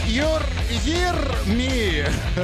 you're hear me.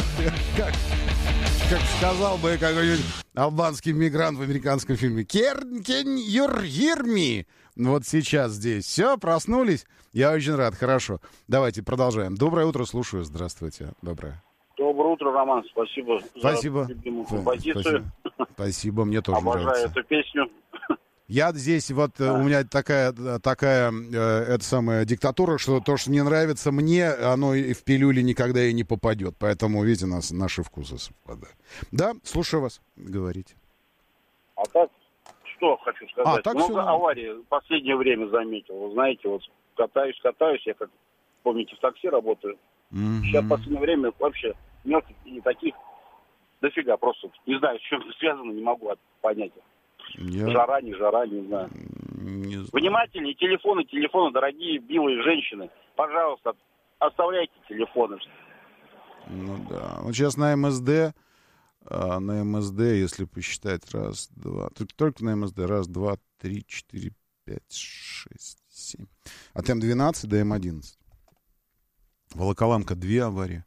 Как сказал бы какой-нибудь албанский мигрант в американском фильме. Can you hear me? Вот сейчас здесь. Все, проснулись? Я очень рад. Хорошо. Давайте продолжаем. Доброе утро, слушаю. Здравствуйте. Доброе. Доброе утро, Роман. Спасибо за любимую композицию. Спасибо, мне тоже Обожаю нравится. эту песню. Я здесь, вот у меня такая эта самая диктатура, что то, что не нравится мне, оно и в пилюле никогда и не попадет. Поэтому, видите, наши вкусы совпадают. Да, слушаю вас, говорите. А так, что хочу сказать. так Много всё. аварий в последнее время заметил. Вы знаете, вот катаюсь, я, как помните, в такси работаю. Сейчас в последнее время вообще мертвых и таких дофига. Просто не знаю, с чем это связано, не могу понять. Жара, не знаю. Не знаю. Внимательнее, телефоны, дорогие белые женщины. Пожалуйста, оставляйте телефоны. Ну да. Вот сейчас на МСД, если посчитать, раз, два, только на МСД, раз, два, три, четыре, пять, шесть, семь. От М12 до М11. Волоколамка 2 аварии.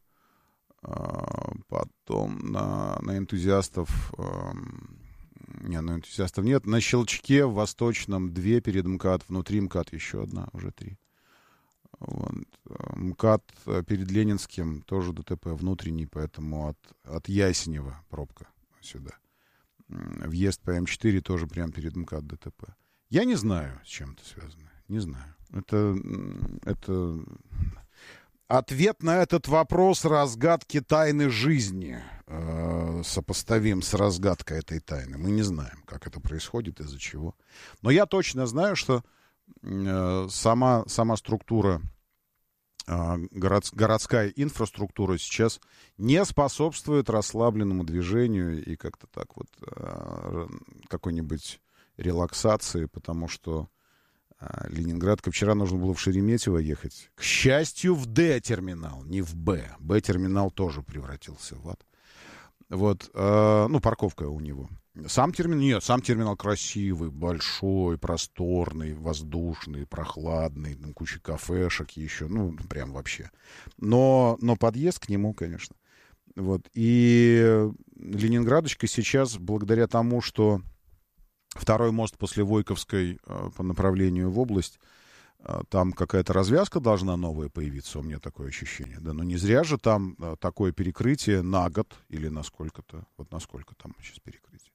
Потом на энтузиастов... на энтузиастов нет. На Щелчке в Восточном 2 перед МКАД. Внутри МКАД еще одна, уже 3. Вот. МКАД перед Ленинским тоже ДТП внутренний, поэтому от Ясенева пробка сюда. Въезд по М4 тоже прямо перед МКАД ДТП. Я не знаю, с чем это связано. Не знаю. Это... Ответ на этот вопрос разгадки тайны жизни сопоставим с разгадкой этой тайны. Мы не знаем, как это происходит, из-за чего. Но я точно знаю, что сама структура, городская инфраструктура сейчас не способствует расслабленному движению и как-то так вот какой-нибудь релаксации, потому что Ленинградка. Вчера нужно было в Шереметьево ехать. К счастью, в Д-терминал, не в Б. Б-терминал тоже превратился в ад. Вот, парковка у него. Сам терминал красивый, большой, просторный, воздушный, прохладный, там куча кафешек еще, прям вообще. Но подъезд к нему, конечно. Вот, и Ленинградочка сейчас, благодаря тому, что второй мост после Войковской по направлению в область, там какая-то развязка должна новая появиться, у меня такое ощущение. Да, но не зря же там такое перекрытие на год или на сколько-то. Вот насколько там сейчас перекрытие.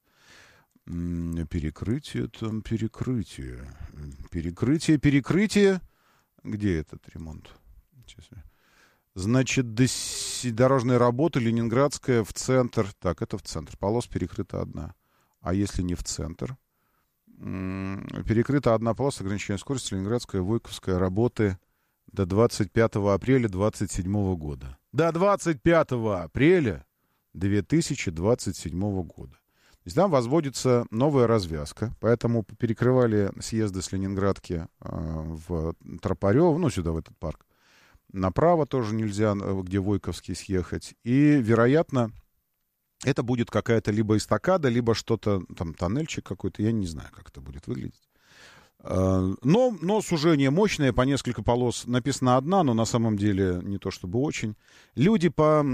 Перекрытие. Где этот ремонт? Значит, дорожные работы Ленинградская в центр. Так, это в центр. Полос перекрыта одна. А если не в центр? Перекрыта одна полоса ограничения скорости. Ленинградская, Войковская, работы до 25 апреля 2027 года. До 25 апреля 2027 года. То есть там возводится новая развязка, поэтому перекрывали съезды с Ленинградки в Тропарёво, сюда, в этот парк. Направо тоже нельзя, где Войковский, съехать. И, вероятно, это будет какая-то либо эстакада, либо что-то, там, тоннельчик какой-то, я не знаю, как это будет выглядеть. Но сужение мощное, по несколько полос. Написано одна, но на самом деле не то чтобы очень. Люди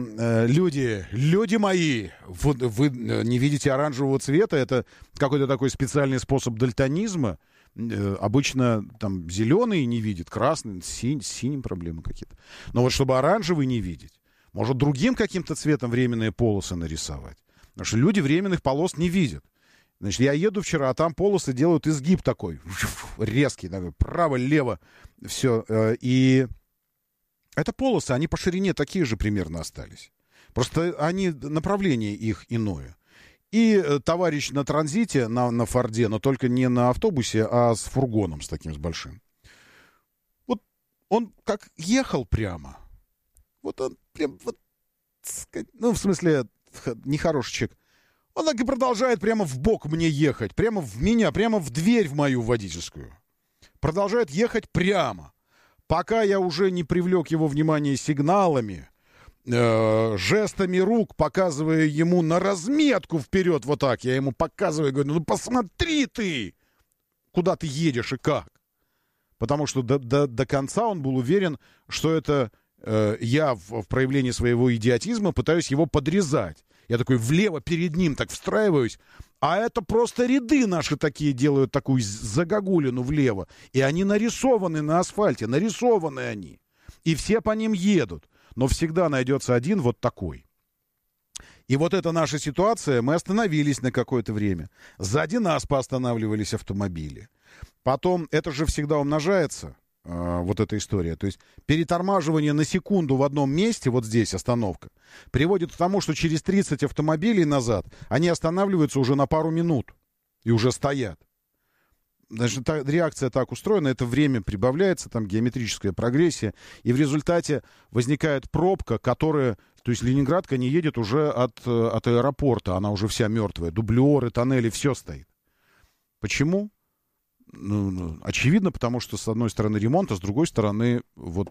мои, вы не видите оранжевого цвета, это какой-то такой специальный способ дальтонизма. Обычно там зеленый не видит, красный, с синим проблемы какие-то. Но вот чтобы оранжевый не видеть, может другим каким-то цветом временные полосы нарисовать. Потому что люди временных полос не видят. Значит, я еду вчера, а там полосы делают изгиб такой, резкий, такой, право-лево, все. И это полосы, они по ширине такие же примерно остались. Просто направление их иное. И товарищ на транзите, на Форде, но только не на автобусе, а с фургоном, с таким, с большим. Вот он как ехал прямо. Вот он прям, в смысле, нехороший человек. Он так и продолжает прямо в бок мне ехать. Прямо в меня, прямо в дверь в мою водительскую. Продолжает ехать прямо. Пока я уже не привлек его внимание сигналами, жестами рук, показывая ему на разметку вперед вот так. Я ему показываю, говорю, посмотри ты, куда ты едешь и как. Потому что до конца он был уверен, что это я в проявлении своего идиотизма пытаюсь его подрезать. Я такой влево перед ним так встраиваюсь, а это просто ряды наши такие делают такую загогулину влево. И они нарисованы на асфальте, нарисованы они. И все по ним едут. Но всегда найдется один вот такой. И вот эта наша ситуация, мы остановились на какое-то время. Сзади нас поостанавливались автомобили. Потом, это же всегда умножается, вот эта история. То есть перетормаживание на секунду в одном месте, вот здесь остановка, приводит к тому, что через 30 автомобилей назад они останавливаются уже на пару минут и уже стоят. Значит, реакция так устроена, это время прибавляется, там геометрическая прогрессия, и в результате возникает пробка, которая... То есть Ленинградка не едет уже от аэропорта, она уже вся мертвая. Дублеры, тоннели, все стоит. Почему? Ну, очевидно, потому что, с одной стороны, ремонт, а с другой стороны, вот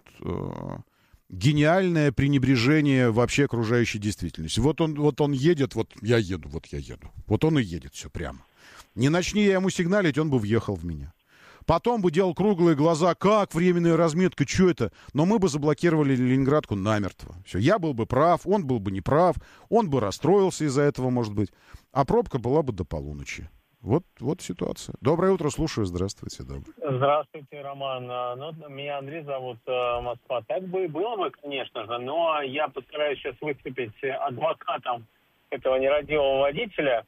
гениальное пренебрежение вообще окружающей действительности. Вот он едет, вот я еду. Вот он и едет все прямо. Не начни я ему сигналить, он бы въехал в меня. Потом бы делал круглые глаза, как временная разметка, что это? Но мы бы заблокировали Ленинградку намертво. Все, я был бы прав, он был бы неправ, он бы расстроился из-за этого, может быть. А пробка была бы до полуночи. Вот ситуация. Доброе утро, слушаю, здравствуйте. Здравствуйте, Роман. Меня Андрей зовут, Москва. Так бы и было бы, конечно же, но я постараюсь сейчас выступить адвокатом этого нерадивого водителя.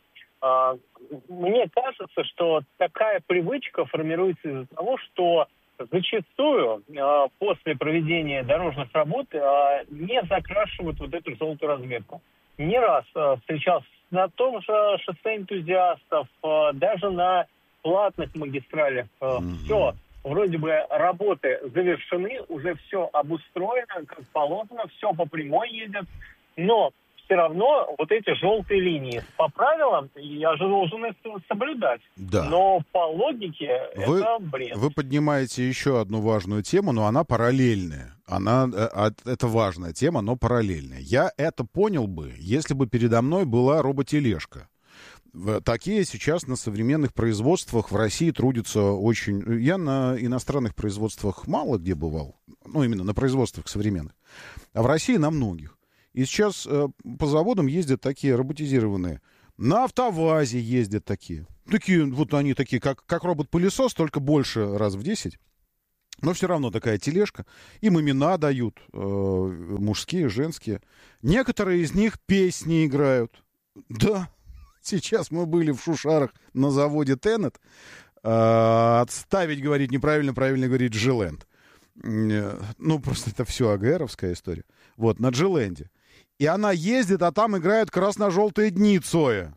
Мне кажется, что такая привычка формируется из-за того, что зачастую после проведения дорожных работ не закрашивают вот эту желтую разметку. Не раз встречался на том же шоссе энтузиастов, даже на платных магистралях. Все, вроде бы работы завершены, уже все обустроено, как положено, все по прямой едет, но все равно вот эти желтые линии по правилам я же должен их соблюдать. Да. Но по логике это бред. Вы поднимаете еще одну важную тему, но она параллельная. Это важная тема, но параллельная. Я это понял бы, если бы передо мной была роботележка. Такие сейчас на современных производствах в России трудятся очень... Я на иностранных производствах мало где бывал. Ну, именно на производствах современных. А в России на многих. И сейчас по заводам ездят такие роботизированные. На АвтоВАЗе ездят такие. Вот они такие, как робот-пылесос, только больше раз в 10. Но все равно такая тележка. Им имена дают, мужские, женские. Некоторые из них песни играют. Да, сейчас мы были в Шушарах на заводе Теннет. Отставить говорить неправильно, правильно говорить Джилэнд. Ну, просто это все АГРовская история. Вот, на Джилэнде. И она ездит, а там играют красно-желтые дни Цоя.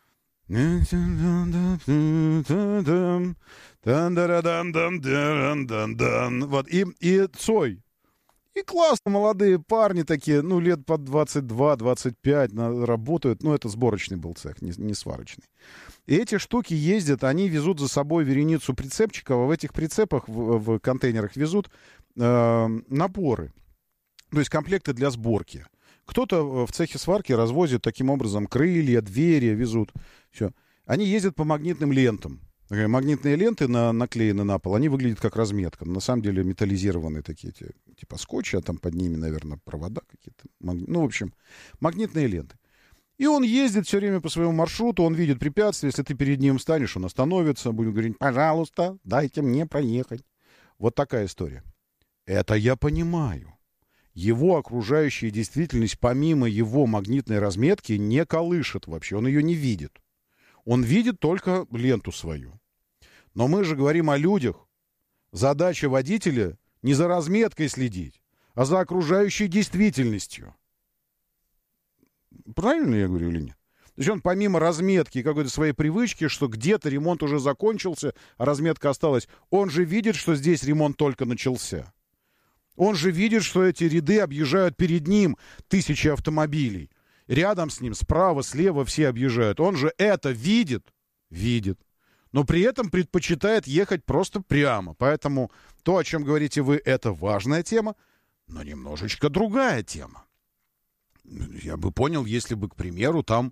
Вот, и Цой. И классно, молодые парни такие, ну, лет под 22-25 работают. Ну, это сборочный был цех, не сварочный. И эти штуки ездят, они везут за собой вереницу прицепчиков, а в этих прицепах, в контейнерах везут наборы. То есть комплекты для сборки. Кто-то в цехе сварки развозит таким образом крылья, двери везут. Все. Они ездят по магнитным лентам. Магнитные ленты наклеены на пол, они выглядят как разметка. На самом деле металлизированные такие, типа скотча, а там под ними, наверное, провода какие-то. Ну, в общем, магнитные ленты. И он ездит все время по своему маршруту, он видит препятствия. Если ты перед ним встанешь, он остановится, будет говорить: пожалуйста, дайте мне проехать. Вот такая история. Это я понимаю. Его окружающая действительность, помимо его магнитной разметки, не колышет вообще. Он ее не видит. Он видит только ленту свою. Но мы же говорим о людях. Задача водителя не за разметкой следить, а за окружающей действительностью. Правильно я говорю или нет? То есть он помимо разметки и какой-то своей привычки, что где-то ремонт уже закончился, а разметка осталась, он же видит, что здесь ремонт только начался. Он же видит, что эти ряды объезжают перед ним тысячи автомобилей. Рядом с ним, справа, слева все объезжают. Он же это видит. Но при этом предпочитает ехать просто прямо. Поэтому то, о чем говорите вы, это важная тема, но немножечко другая тема. Я бы понял, если бы, к примеру, там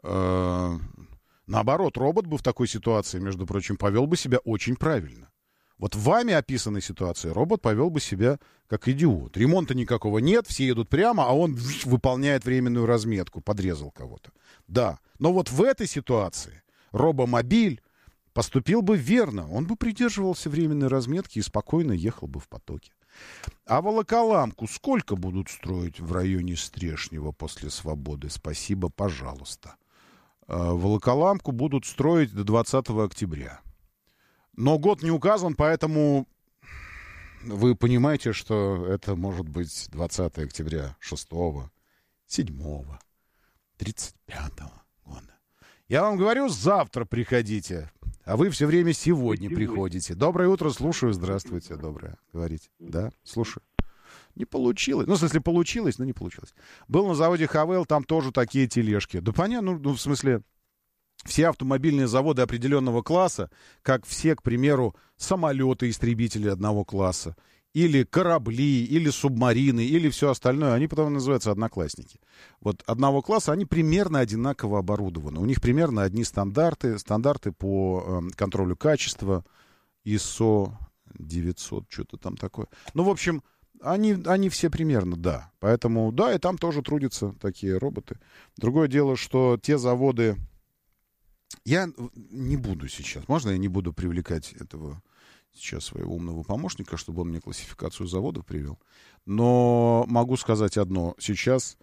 наоборот, робот бы в такой ситуации, между прочим, повел бы себя очень правильно. Вот в вами описанной ситуации робот повел бы себя как идиот. Ремонта никакого нет, все едут прямо, а он выполняет временную разметку, подрезал кого-то. Да, но вот в этой ситуации робомобиль поступил бы верно. Он бы придерживался временной разметки и спокойно ехал бы в потоке. А Волоколамку сколько будут строить в районе Стрешнева после Свободы? Спасибо, пожалуйста. Волоколамку будут строить до 20 октября. Но год не указан, поэтому вы понимаете, что это может быть 20 октября 6, 7, 35 года. Я вам говорю, завтра приходите, а вы все время сегодня приходите. Доброе утро, слушаю, здравствуйте, доброе. Говорите. Да, слушаю. Не получилось. Ну, в смысле, получилось, но не получилось. Был на заводе Хавел, там тоже такие тележки. Да понятно, ну, в смысле... Все автомобильные заводы определенного класса, как все, к примеру, самолеты-истребители одного класса, или корабли, или субмарины, или все остальное, они потом называются одноклассники. Вот одного класса, они примерно одинаково оборудованы. У них примерно одни стандарты по контролю качества, ISO 900, что-то там такое. Ну, в общем, они все примерно, да. Поэтому, да, и там тоже трудятся такие роботы. Другое дело, что те заводы... Я не буду сейчас, можно я не буду привлекать этого сейчас своего умного помощника, чтобы он мне классификацию заводов привел. Но могу сказать одно. Сейчас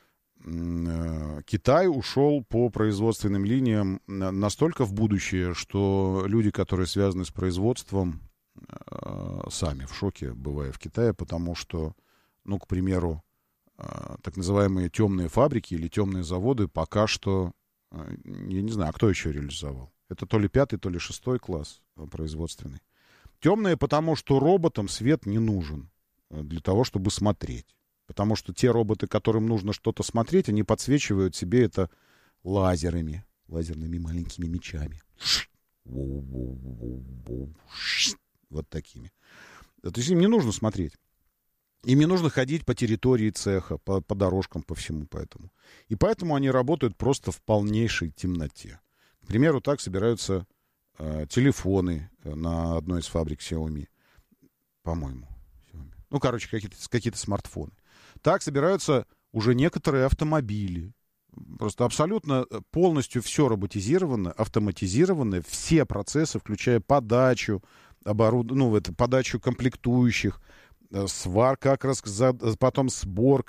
Китай ушел по производственным линиям настолько в будущее, что люди, которые связаны с производством, сами в шоке, бывая в Китае, потому что, ну, к примеру, так называемые темные фабрики или темные заводы пока что... Я не знаю, а кто еще реализовал? Это то ли 5, то ли 6 класс производственный. Темные, потому что роботам свет не нужен для того, чтобы смотреть. Потому что те роботы, которым нужно что-то смотреть, они подсвечивают себе это лазерными маленькими мечами. Вот такими. То есть им не нужно смотреть. Им не нужно ходить по территории цеха, по дорожкам, по всему поэтому. И поэтому они работают просто в полнейшей темноте. К примеру, так собираются телефоны на одной из фабрик Xiaomi. По-моему. Ну, короче, какие-то смартфоны. Так собираются уже некоторые автомобили. Просто абсолютно полностью все роботизировано, автоматизировано. Все процессы, включая подачу, подачу комплектующих, сварка, потом сборка,